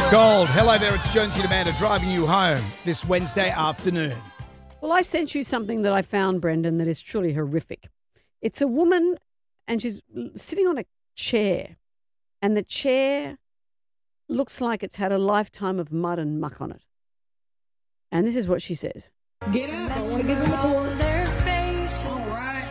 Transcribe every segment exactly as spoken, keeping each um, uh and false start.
Gold. Hello there, it's Jonesy and Amanda driving you home this Wednesday afternoon. Well, I sent you something that I found, Brendan, that is truly horrific. It's a woman and she's sitting on a chair, and the chair looks like it's had a lifetime of mud and muck on it. And this is what she says. Get up, I want to give them a quarter. All right,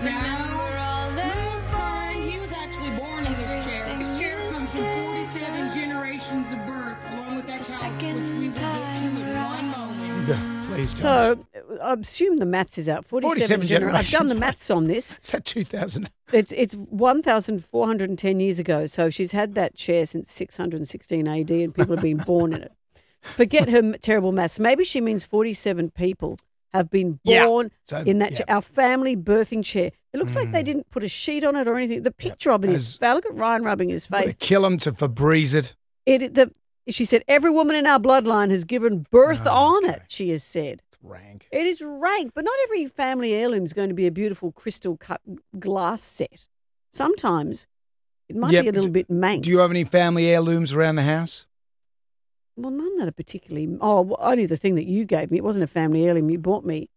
now. Well, fine. He was actually born in this chair. This chair comes from forty-seven generations of birth, along with that couch, which we will get to in one moment. Yeah, please, So I assume the maths is out. forty-seven, forty-seven generations. I've done the generations. maths on this. Is that two thousand? It's it's one thousand four hundred ten years ago. So she's had that chair since six hundred sixteen A D and people have been born in it. Forget her m- terrible maths. Maybe she means forty-seven people have been Yeah. born So, in that yeah. chair, our family birthing chair. It looks like they didn't put a sheet on it or anything. The picture of it is, As- look at Ryan rubbing his face. Kill him to Febreze it. It, the, she said, every woman in our bloodline has given birth Oh, on okay. it, she has said. It's rank. It is rank, but not every family heirloom is going to be a beautiful crystal cut glass set. Sometimes it might Yeah, be a little but bit mank. Do you have any family heirlooms around the house? Well, none that are particularly. Oh, well, only the thing that you gave me. It wasn't a family heirloom. You bought me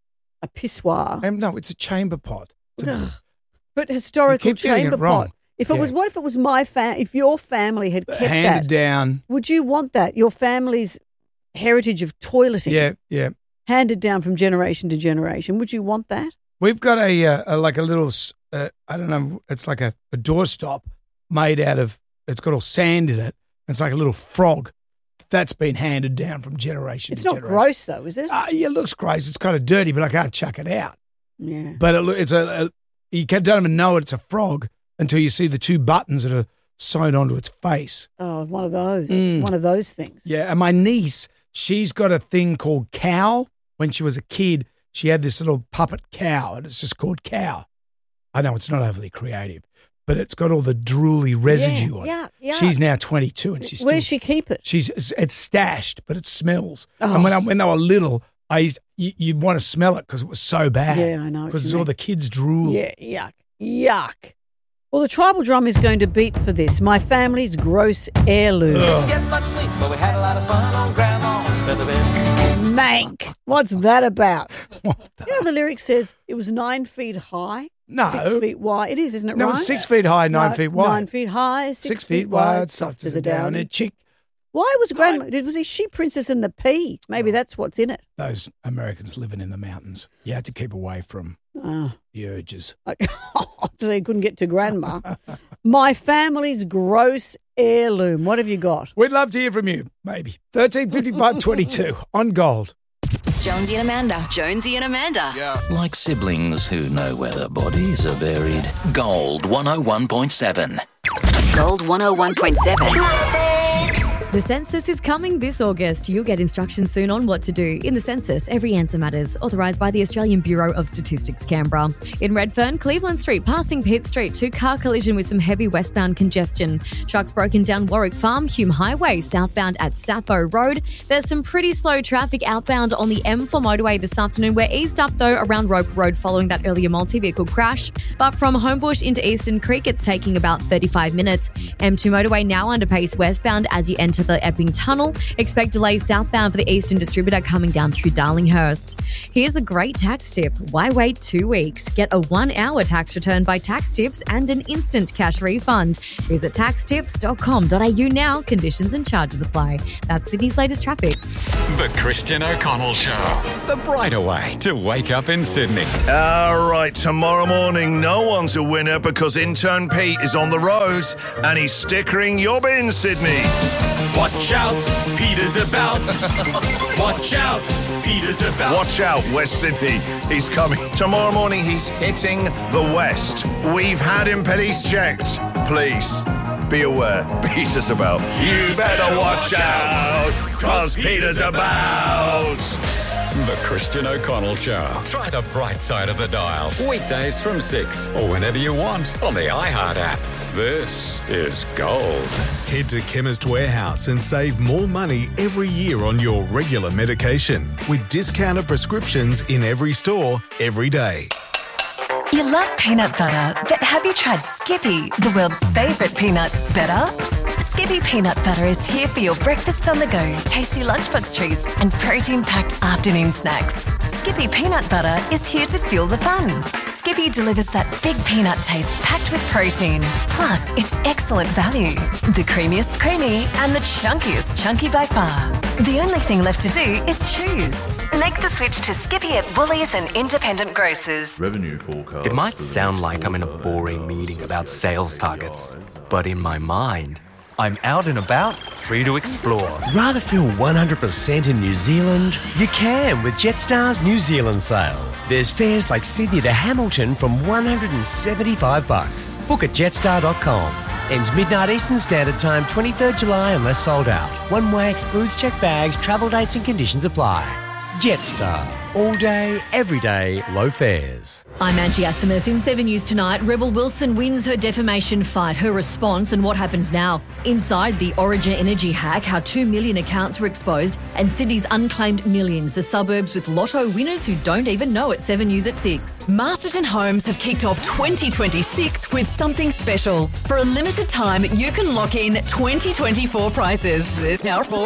a pissoir. Um, no, it's a chamber pot. It's a- Ugh. But historical You keep getting chamber it wrong. pot. If it Yeah. was, what if it was my fam? If your family had kept handed that, down. would you want that? Your family's heritage of toileting, Yeah, yeah. handed down from generation to generation. Would you want that? We've got a, uh, a like a little, s- uh, I don't know, it's like a, a doorstop made out of, it's got all sand in it. It's like a little frog. That's been handed down from generation It's to not generation. gross though, is it? Uh, yeah, it looks gross. It's kind of dirty, but I can't chuck it out. Yeah. But it, loo- it's a, a you can, don't even know it's a frog until you see the two buttons that are sewn onto its face. Oh, one of those. Mm. One of those things. Yeah, and my niece, she's got a thing called Cow. When she was a kid, she had this little puppet cow, and it's just called Cow. I know it's not overly creative, but it's got all the drooly residue on yeah, it. yeah. She's now twenty-two, and she's Where still, does she keep it? She's it's, it's stashed, but it smells. Oh. And when I, when they were little, I used, you, you'd want to smell it because it was so bad. Yeah, I know what Because you it's all mean. the kids' drool. Yeah, yuck. Yuck. Well, the tribal drum is going to beat for this. My family's gross heirloom. Ugh. Get much sleep, but we had a lot of fun on Grandma's feather bed. Mank. What's that about? You know, the lyric says it was nine feet high, No. six feet wide. It is, isn't it No, right? it's six feet high, nine No, feet wide. Nine feet high, six, Six feet wide, soft as a downy chick. Why was Grandma? Did was he She Princess and the Pea? Maybe that's what's in it. Those Americans living in the mountains. You had to keep away from Oh. the urges. So he couldn't get to Grandma. My family's gross heirloom. What have you got? We'd love to hear from you, maybe. thirteen fifty-five twenty-two on Gold. Jonesy and Amanda. Jonesy and Amanda. Like siblings who know where their bodies are buried. Gold one oh one point seven. Gold one oh one point seven. The census is coming this August. You'll get instructions soon on what to do. In the census, every answer matters. Authorised by the Australian Bureau of Statistics, Canberra. In Redfern, Cleveland Street, passing Pitt Street, two-car collision with some heavy westbound congestion. Trucks broken down Warwick Farm, Hume Highway, southbound at Sappho Road. There's some pretty slow traffic outbound on the M four motorway this afternoon. We're eased up, though, around Rope Road following that earlier multi-vehicle crash. But from Homebush into Eastern Creek, it's taking about thirty-five minutes. M two motorway now under pace westbound as you enter the Epping Tunnel. Expect delays southbound for the Eastern Distributor coming down through Darlinghurst. Here's a great tax tip. Why wait two weeks? Get a one-hour tax return by Tax Tips and an instant cash refund. Visit tax tips dot com dot a u now. Conditions and charges apply. That's Sydney's latest traffic. The Christian O'Connell Show. The brighter way to wake up in Sydney. All right, tomorrow morning, no one's a winner because intern Pete is on the road and he's stickering your bin, Sydney. Watch out, Peter's about. Watch out, Peter's about. Watch out, West Sydney. He's coming. Tomorrow morning, he's hitting the West. We've had him police checked. Please, be aware. Peter's about. You better watch out, cause Peter's about. The Christian O'Connell Show. Try the bright side of the dial. Weekdays from six or whenever you want on the iHeart app. This is Gold. Head to Chemist Warehouse and save more money every year on your regular medication with discounted prescriptions in every store, every day. You love peanut butter, but have you tried Skippy, the world's favourite peanut butter? Skippy Peanut Butter is here for your breakfast on the go, tasty lunchbox treats and protein-packed afternoon snacks. Skippy Peanut Butter is here to fuel the fun. Skippy delivers that big peanut taste packed with protein. Plus, it's excellent value. The creamiest creamy and the chunkiest chunky by far. The only thing left to do is choose. Make the switch to Skippy at Woolies and independent grocers. Revenue forecast. It might sound like I'm in a boring meeting about sales targets, but in my mind, I'm out and about, free to explore. Rather feel one hundred percent in New Zealand? You can with Jetstar's New Zealand sale. There's fares like Sydney to Hamilton from one hundred seventy-five bucks. Book at jetstar dot com. Ends midnight Eastern Standard Time, twenty-third July unless sold out. One way excludes checked bags, travel dates and conditions apply. Jetstar. All day, every day, low fares. I'm Angie Asimus. In seven News tonight, Rebel Wilson wins her defamation fight, her response and what happens now. Inside the Origin Energy hack, how two million accounts were exposed, and Sydney's unclaimed millions, the suburbs with lotto winners who don't even know it. seven News at six. Masterton Homes have kicked off twenty twenty-six with something special. For a limited time, you can lock in twenty twenty-four prices. There's now four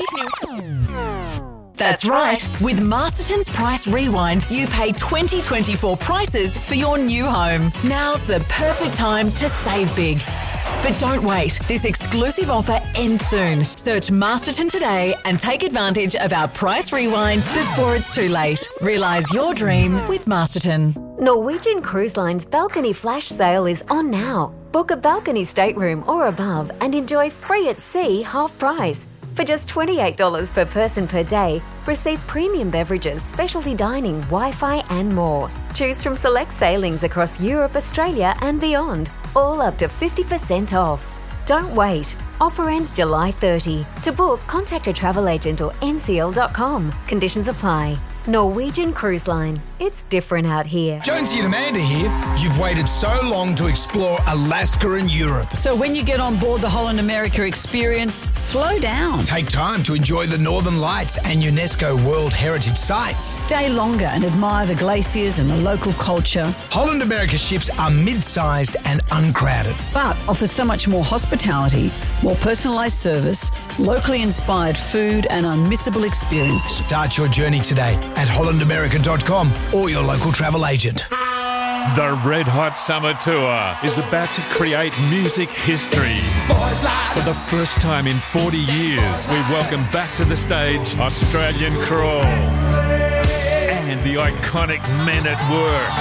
That's right. With Masterton's Price Rewind, you pay twenty twenty-four prices for your new home. Now's the perfect time to save big. But don't wait. This exclusive offer ends soon. Search Masterton today and take advantage of our Price Rewind before it's too late. Realise your dream with Masterton. Norwegian Cruise Line's balcony flash sale is on now. Book a balcony stateroom or above and enjoy free at sea half price. For just twenty-eight dollars per person per day, receive premium beverages, specialty dining, Wi-Fi and more. Choose from select sailings across Europe, Australia and beyond, all up to fifty percent off. Don't wait. Offer ends July thirtieth. To book, contact a travel agent or N C L dot com. Conditions apply. Norwegian Cruise Line. It's different out here. Jonesy and Amanda here. You've waited so long to explore Alaska and Europe. So when you get on board the Holland America experience, slow down. Take time to enjoy the Northern Lights and UNESCO World Heritage Sites. Stay longer and admire the glaciers and the local culture. Holland America ships are mid-sized and uncrowded, but offer so much more hospitality, more personalised service, locally inspired food and unmissable experience. Start your journey today at holland america dot com or your local travel agent. The Red Hot Summer Tour is about to create music history. For the first time in forty years, we welcome back to the stage Australian Crawl and the iconic Men at Work.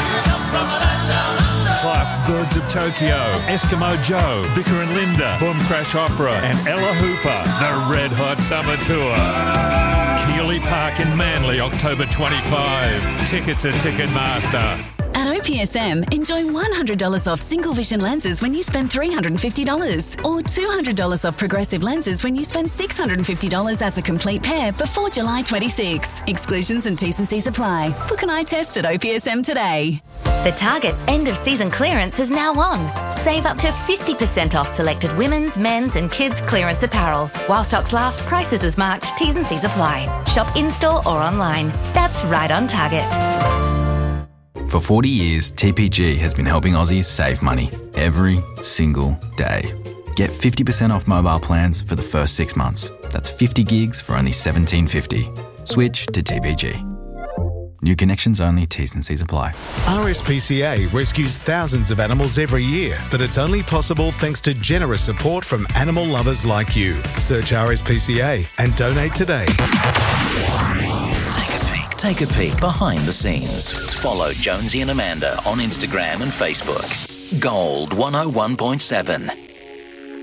Plus Birds of Tokyo, Eskimo Joe, Vicar and Linda, Boom Crash Opera and Ella Hooper. The Red Hot Summer Tour. Keeley Park in Manly, October twenty-fifth. Tickets at Ticketmaster. At O P S M, enjoy one hundred dollars off single vision lenses when you spend three hundred fifty dollars or two hundred dollars off progressive lenses when you spend six hundred fifty dollars as a complete pair before July twenty-sixth. Exclusions and T's and C's apply. Book an eye test at O P S M today. The Target end of season clearance is now on. Save up to fifty percent off selected women's, men's and kids clearance apparel. While stocks last, prices as marked, T's and C's apply. Shop in-store or online. That's right on Target. For forty years, T P G has been helping Aussies save money every single day. Get fifty percent off mobile plans for the first six months. That's fifty gigs for only seventeen fifty. Switch to T P G. New connections only, T's and C's apply. R S P C A rescues thousands of animals every year, but it's only possible thanks to generous support from animal lovers like you. Search R S P C A and donate today. Take a peek. Take a peek behind the scenes. Follow Jonesy and Amanda on Instagram and Facebook. Gold one oh one point seven.